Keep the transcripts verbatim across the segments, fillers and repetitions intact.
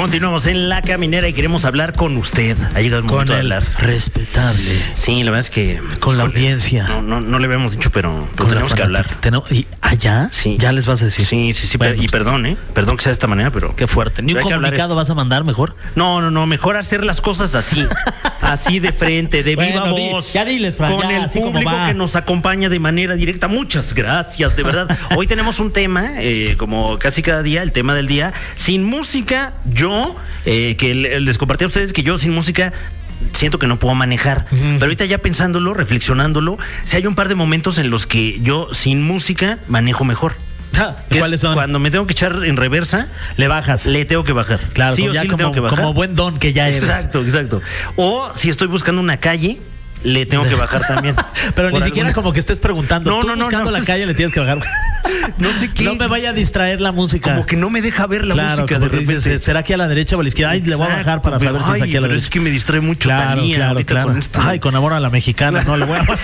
Continuamos en La Caminera y queremos hablar con usted. Ha llegado el momento con de el hablar. respetable. Sí, la verdad es que... Con la híjole, audiencia. No, no, no le habíamos dicho, pero, pero Con tenemos la que hablar. Tenemos, ¿y allá? Sí. Ya les vas a decir. Sí, sí, sí. Bueno, per- y perdón, ¿eh? Perdón que sea de esta manera, pero... Qué fuerte. Ni un Hay que hablar comunicado esto. vas a mandar mejor. No, no, no. Mejor hacer las cosas así. Así de frente, de viva Bueno, di- voz. ya diles, Fran, con ya, el así como público va. que nos acompaña de manera directa. Muchas gracias, de verdad. Hoy tenemos un tema, eh, como casi cada día, el tema del día. Sin música, yo, eh, que le- les compartí a ustedes que yo sin música siento que no puedo manejar. Ujú. Pero ahorita ya pensándolo, reflexionándolo, si hay un par de momentos en los que yo sin música manejo mejor. Ah, Que ¿Cuáles es son? Cuando me tengo que echar en reversa, Le bajas. le tengo que bajar. Claro, sí o ya sí le como, tengo que bajar. como buen don que ya eres. Exacto, exacto. O si estoy buscando una calle, le tengo que bajar también. Pero Por ni siquiera alguna- como que estés preguntando. No, Tú no, no, buscando no. la calle le tienes que bajar. No sé qué. No me vaya a distraer la música. Como que no me deja ver la claro, música como de que repente. dices, ¿será aquí a la derecha o a la izquierda? Ay, le voy a bajar para Exacto, saber si es ay, aquí a la pero derecha. es que me distrae mucho Claro, Thalía claro, ahorita claro. con esto. Ay, con amor a la mexicana, no le voy a...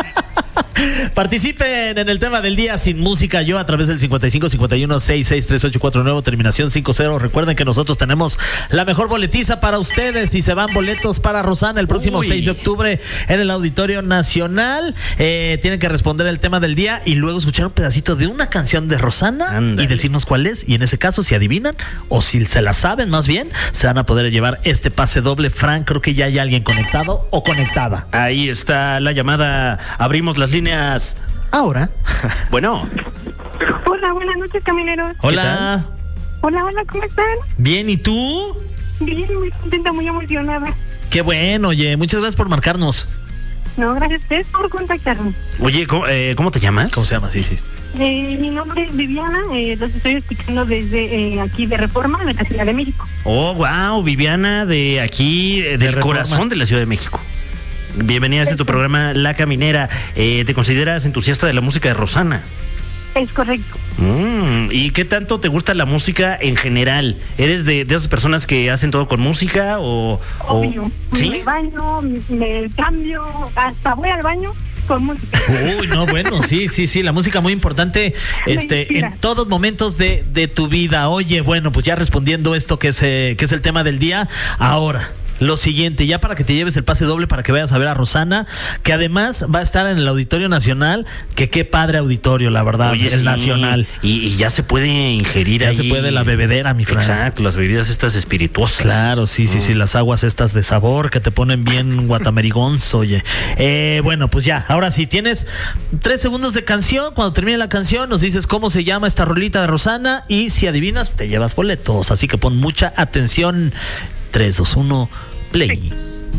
Participen en el tema del día sin música, yo a través del cincuenta y cinco cincuenta y uno sesenta y seis treinta y ocho cuarenta y nueve, terminación cincuenta. Recuerden que nosotros tenemos la mejor boletiza para ustedes y se van boletos para Rosana el próximo Uy. seis de octubre en el Auditorio Nacional. Eh, tienen que responder el tema del día y luego escuchar un pedacito de una canción de Rosana. Ándale. Y decirnos cuál es, y en ese caso si adivinan o si se la saben más bien, se van a poder llevar este pase doble. Frank, creo que ya hay alguien conectado o conectada. Ahí está la llamada. Abrimos las líneas ahora. Bueno, Hola, buenas noches, camineros. Hola. Hola, hola, ¿cómo están? Bien, ¿y tú? Bien, muy contenta, muy emocionada. Qué bueno, oye, muchas gracias por marcarnos. No, gracias a ustedes por contactarme. oye, ¿cómo, eh, ¿cómo te llamas? ¿Cómo se llama? Sí, sí. Eh, mi nombre es Viviana, eh, los estoy escuchando desde eh, aquí de Reforma, de la Ciudad de México. Oh, wow, Viviana de aquí, eh, del Reforma. corazón de la Ciudad de México. Bienvenida a este tu programa La Caminera. Eh, ¿Te consideras entusiasta de la música de Rosana? Es correcto. Mm, ¿y qué tanto te gusta la música en general? ¿Eres de, de esas personas que hacen todo con música o...? o- Obvio. ¿Sí? Me baño, me cambio, hasta voy al baño con música. Uy, no, bueno, sí, sí, sí, la música muy importante este, inspira. en todos momentos de, de tu vida. Oye, bueno, pues ya respondiendo esto que es, eh, que es el tema del día, ahora... Lo siguiente, ya para que te lleves el pase doble para que vayas a ver a Rosana, que además va a estar en el Auditorio Nacional, que qué padre auditorio, la verdad, Oye, el sí, Nacional. Y, y ya se puede ingerir Ya ahí. se puede la bebedera, mi Fran. Exacto, las bebidas estas espirituosas. Claro, sí, sí, sí, las aguas estas de sabor que te ponen bien guatamerigons, oye. Eh, bueno, pues ya, ahora sí, tienes tres segundos de canción. Cuando termine la canción nos dices cómo se llama esta rolita de Rosana y si adivinas te llevas boletos. Así que pon mucha atención. tres, dos, uno, play.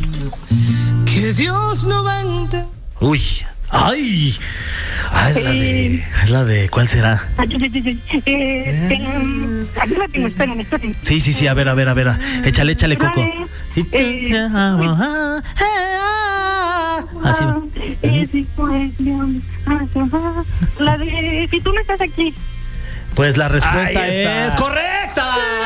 Que Dios no vente. Uy, ay, ah, es la de, es la de, ¿cuál será? Ay, ay, ay, ay. Eh, eh, aquí la tengo, esperen, esperen. Sí, sí, sí, a ver, a ver, a ver, échale, échale, Coco. Si te Eh, amo, ah, eh, ah. Así va. Eh, sí, pues, Dios, ah, ah, la de si tú no estás aquí. Pues la respuesta Ahí está. es correcta.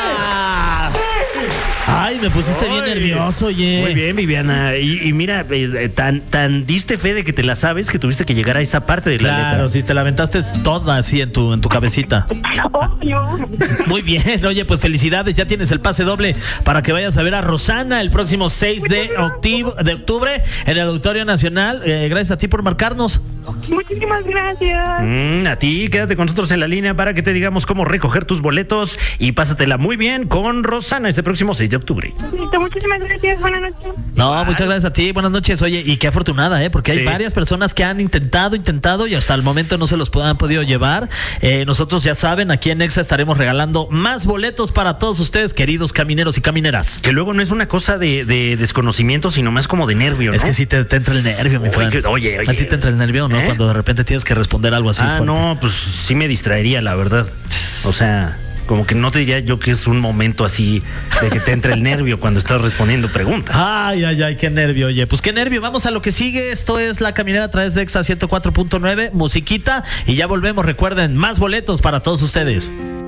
Ay, me pusiste bien Ay. nervioso, oye. Muy bien, Viviana. Y, y mira, eh, tan, tan diste fe de que te la sabes que tuviste que llegar a esa parte de la Claro, letra. si te la aventaste toda así en tu, en tu cabecita. Obvio. Muy bien, oye, pues felicidades, ya tienes el pase doble para que vayas a ver a Rosana el próximo seis de octubre, de octubre en el Auditorio Nacional. Eh, gracias a ti por marcarnos. Muchísimas gracias. Mm, a ti, quédate con nosotros en la línea para que te digamos cómo recoger tus boletos y pásatela muy bien con Rosana este próximo seis de octubre. Listo, muchísimas gracias. Buenas noches. No, muchas gracias a ti, buenas noches, oye, y qué afortunada, ¿eh? Porque hay Sí. varias personas que han intentado, intentado y hasta el momento no se los han podido llevar. Eh, nosotros ya saben, aquí en Exa estaremos regalando más boletos para todos ustedes, queridos camineros y camineras. Que luego no es una cosa de, de desconocimiento, sino más como de nervio, ¿no? Es que sí te, te entra el nervio, mi Oye, Fran. que- oye, oye. A ti te entra el nervio, ¿no? ¿Eh? Cuando de repente tienes que responder algo así Ah, fuerte. no, pues sí me distraería, la verdad. O sea, como que no te diría yo que es un momento así de que te entre el nervio cuando estás respondiendo preguntas. Ay, ay, ay, qué nervio, oye. Pues qué nervio. Vamos a lo que sigue. Esto es La Caminera a través de Exa ciento cuatro punto nueve, musiquita. Y ya volvemos. Recuerden, más boletos para todos ustedes.